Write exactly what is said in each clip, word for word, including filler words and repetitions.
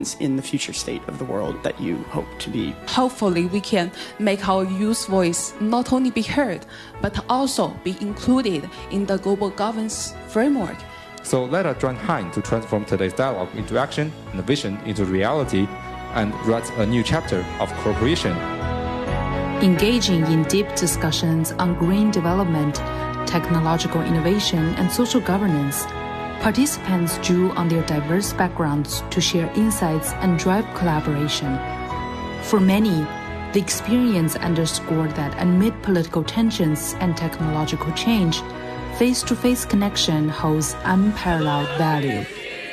in the future state of the world that you hope to be? Hopefully, we can make our youth voice not only be heard, but also be included in the global governance framework. So let us join hands to transform today's dialogue into action and vision into reality and write a new chapter of cooperation. Engaging in deep discussions on green development, technological innovation, and social governance, participants drew on their diverse backgrounds to share insights and drive collaboration. For many, the experience underscored that amid political tensions and technological change, face-to-face connection holds unparalleled value.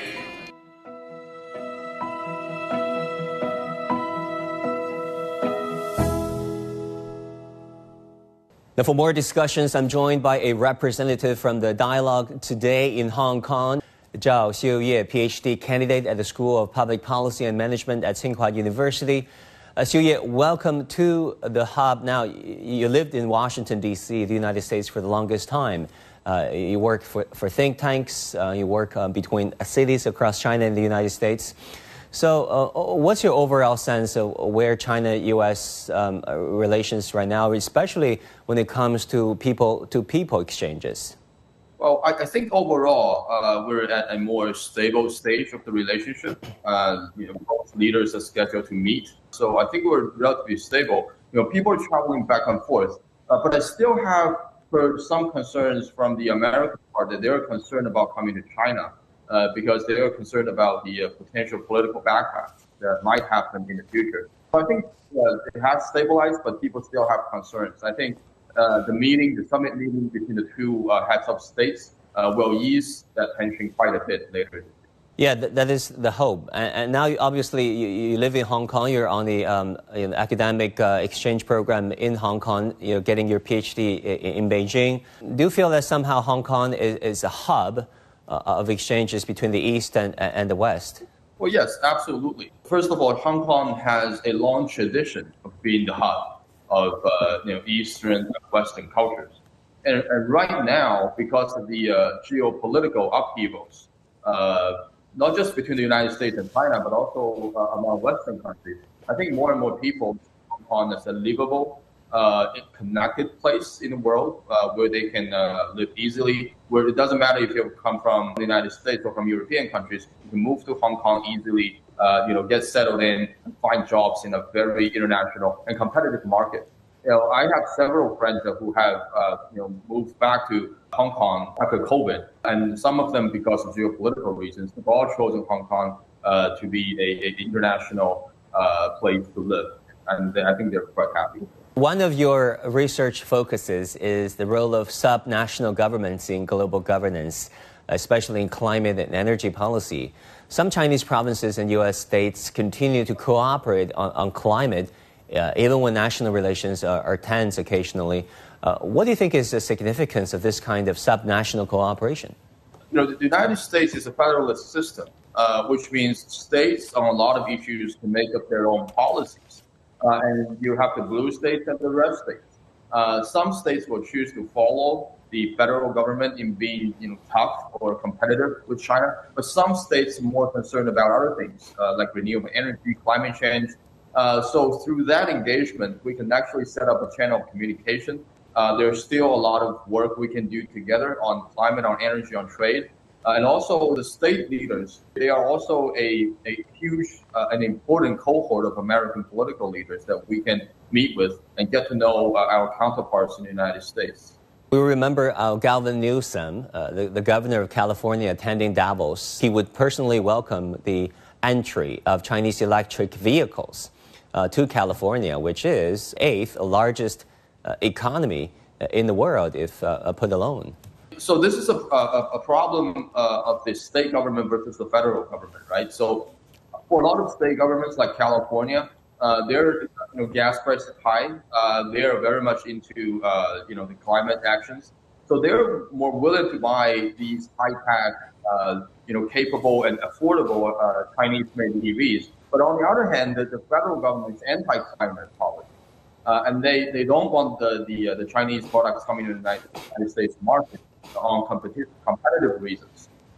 Now, for more discussions, I'm joined by a representative from the dialogue today in Hong Kong, Zhao Xiuye, PhD candidate at the School of Public Policy and Management at Tsinghua University. Uh, Xiuye, welcome to the Hub. Now, you lived in Washington, D C, the United States, for the longest time. Uh, you work for, for think tanks, uh, you work um, between cities across China and the United States. So uh, what's your overall sense of where China-U S um, relations right now, especially when it comes to people-to-people exchanges? Well, I, I think overall uh, we're at a more stable stage of the relationship. Uh, you know, both leaders are scheduled to meet, so I think we're relatively stable. You know, people are traveling back and forth, uh, but I still have heard some concerns from the American part that they're concerned about coming to China. Uh, because they are concerned about the uh, potential political backlash that might happen in the future. So I think uh, it has stabilized, but people still have concerns. I think uh, the meeting, the summit meeting between the two uh, heads of states uh, will ease that tension quite a bit later. Yeah, th that is the hope. And, and now, obviously, you, you live in Hong Kong. You're on the um, you know, academic uh, exchange program in Hong Kong. You're getting your PhD in, in Beijing. Do you feel that somehow Hong Kong is, is a hub Uh, of exchanges between the East and, and the West? Well, yes, absolutely. First of all, Hong Kong has a long tradition of being the hub of uh, you know, Eastern and Western cultures. And, and right now, because of the uh, geopolitical upheavals, uh, not just between the United States and China, but also uh, among Western countries, I think more and more people see Hong Kong as a livable, uh, connected place in the world uh, where they can uh, live easily, where it doesn't matter if you come from the United States or from European countries, you can move to Hong Kong easily, uh, you know, get settled in, and find jobs in a very international and competitive market. You know, I have several friends who have, uh, you know, moved back to Hong Kong after COVID, and some of them because of geopolitical reasons. They've all chosen Hong Kong uh, to be a, a international uh, place to live, and I think they're quite happy. One of your research focuses is the role of subnational governments in global governance, especially in climate and energy policy. Some Chinese provinces and U S states continue to cooperate on, on climate, uh, even when national relations are, are tense occasionally. Uh, what do you think is the significance of this kind of subnational cooperation? You know, the United States is a federalist system, uh, which means states on a lot of issues can make up their own policies. Uh, and you have the blue states and the red states. Uh, some states will choose to follow the federal government in being, you know, tough or competitive with China, but some states are more concerned about other things, uh, like renewable energy, climate change. Uh, so through that engagement, we can actually set up a channel of communication. Uh, there's still a lot of work we can do together on climate, on energy, on trade. Uh, and also the state leaders, they are also a, a huge, uh, an important cohort of American political leaders that we can meet with and get to know uh, our counterparts in the United States. We remember uh, Gavin Newsom, uh, the, the governor of California, attending Davos. He would personally welcome the entry of Chinese electric vehicles uh, to California, which is eighth largest uh, economy in the world, if uh, put alone. So this is a, a, a problem uh, of the state government versus the federal government, right? So for a lot of state governments like California, uh, their you know, gas price is high. Uh, they are very much into uh, you know the climate actions. So they're more willing to buy these high-tech, uh, you know, capable and affordable uh, Chinese-made E Vs. But on the other hand, the, the federal government is anti-climate policy. Uh, and they, they don't want the, the, uh, the Chinese products coming to the United, United States market on competitive, competitive reasons.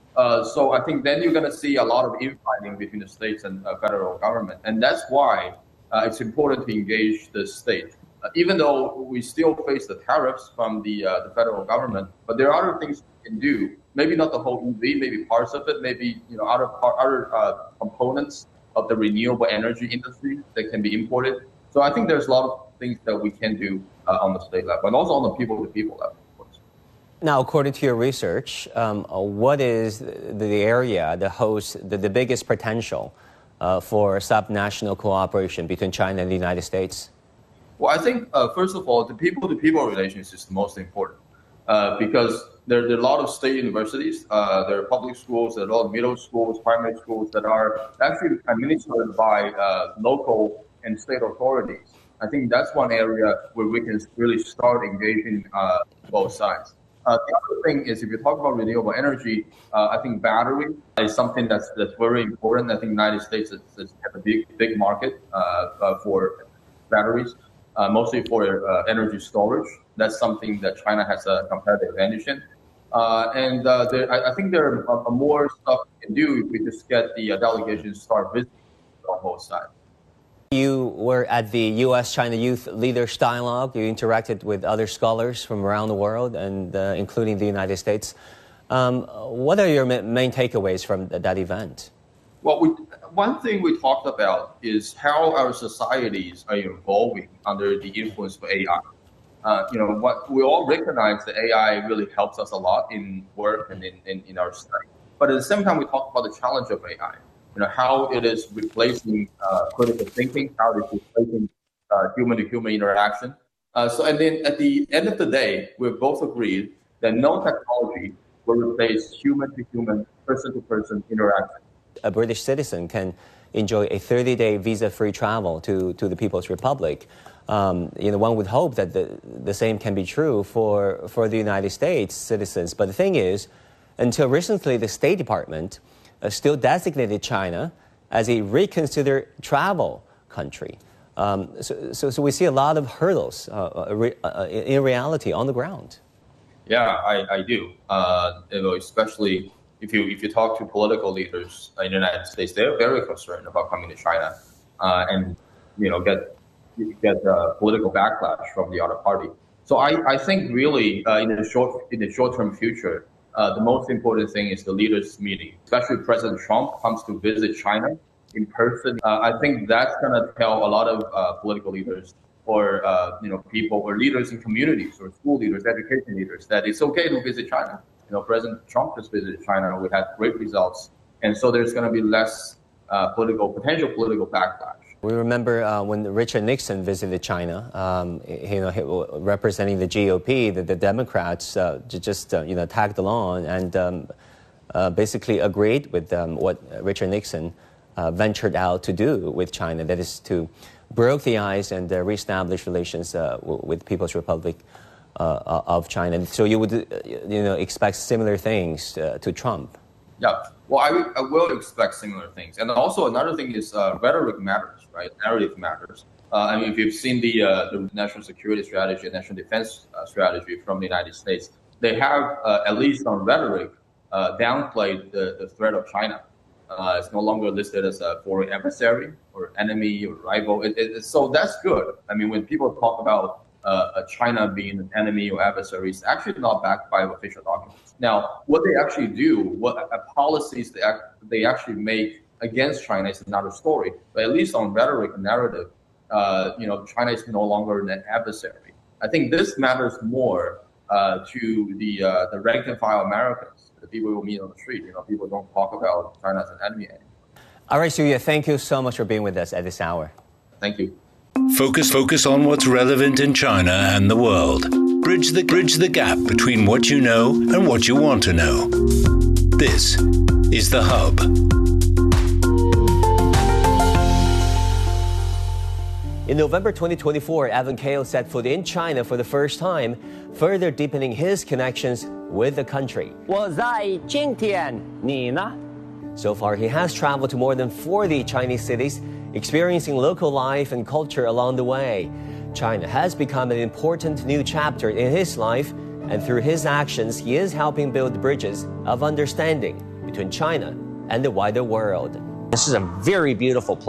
Uh, so I think then you're going to see a lot of infighting between the states and uh, federal government. And that's why uh, it's important to engage the state. Uh, even though we still face the tariffs from the uh, the federal government, but there are other things we can do. Maybe not the whole E V, maybe parts of it, maybe you know other other uh, components of the renewable energy industry that can be imported. So I think there's a lot of things that we can do uh, on the state level, and also on the people-to-people level, of course. Now, according to your research, um, what is the area that hosts the, the biggest potential uh, for subnational cooperation between China and the United States? Well, I think, uh, first of all, the people-to-people relations is the most important uh, because there, there are a lot of state universities, uh, there are public schools, there are a lot of middle schools, primary schools that are actually administered by uh, local and state authorities. I think that's one area where we can really start engaging uh, both sides. Uh, the other thing is, if you talk about renewable energy, uh, I think battery is something that's that's very important. I think the United States is, is have a big big market uh, uh, for batteries. Uh, mostly for uh, energy storage. That's something that China has a competitive advantage in. Uh, and uh, there, I, I think there are uh, more stuff we can do if we just get the uh, delegations to start visiting on both sides. You were at the U S China Youth Leaders Dialogue. You interacted with other scholars from around the world, and uh, including the United States. Um, what are your ma- main takeaways from th- that event? Well, we, one thing we talked about is how our societies are evolving under the influence of A I. Uh, you know, what we all recognize that A I really helps us a lot in work and in, in, in our study. But at the same time, we talk about the challenge of A I. You know, how it is replacing uh, critical thinking, how it is replacing uh, human-to-human interaction. Uh, so, and then at the end of the day, we've both agreed that no technology will replace human-to-human, person-to-person interaction. A British citizen can enjoy a thirty-day visa-free travel to, to the People's Republic. Um, you know, one would hope that the, the same can be true for, for the United States citizens. But the thing is, until recently, the State Department uh, still designated China as a reconsidered travel country. Um, so, so, so we see a lot of hurdles uh, re, uh, in reality on the ground. Yeah, I, I do. Uh, you know, especially if you if you talk to political leaders in the United States, they're very concerned about coming to China uh, and you know get get uh, political backlash from the other party. So I, I think really uh, in the short in the short term future, uh, the most important thing is the leaders meeting. Especially President Trump comes to visit China in person. Uh, I think that's going to tell a lot of uh, political leaders or uh, you know people or leaders in communities or school leaders, education leaders that it's okay to visit China. You know, President Trump just visited China. We had great results, and so there's going to be less uh, political potential political backlash. We remember uh, when Richard Nixon visited China, um, you know, representing the G O P, the, the Democrats uh, just uh, you know tagged along and um, uh, basically agreed with um, what Richard Nixon uh, ventured out to do with China. That is to broke the ice and uh, reestablish relations uh, w- with People's Republic uh, of China. So you would, uh, you know, expect similar things uh, to Trump. Yeah, well, I, I will expect similar things. And also another thing is uh, rhetoric matters, right? Narrative matters. Uh, I mean, if you've seen the, uh, the national security strategy and national defense uh, strategy from the United States, they have, uh, at least on rhetoric, uh, downplayed the, the threat of China. Uh, it's no longer listed as a foreign adversary or enemy or rival. It, it, so that's good. I mean, when people talk about uh, China being an enemy or adversary, it's actually not backed by official documents. Now, what they actually do, what uh, policies they, act, they actually make against China is another story. But at least on rhetoric and narrative, uh, you know, China is no longer an adversary. I think this matters more uh, to the uh, the rank and file Americans, the people who meet on the street. You know, people don't talk about China as an enemy anymore. All right, Xiu Ye, thank you so much for being with us at this hour. Thank you. Focus, focus on what's relevant in China and the world. Bridge the bridge the gap between what you know and what you want to know. This is The Hub. In November twenty twenty-four, Evan Kale set foot in China for the first time, further deepening his connections with the country. 我在今天，你呢? So far, he has traveled to more than forty Chinese cities, experiencing local life and culture along the way. China has become an important new chapter in his life, and through his actions, he is helping build bridges of understanding between China and the wider world. This is a very beautiful place.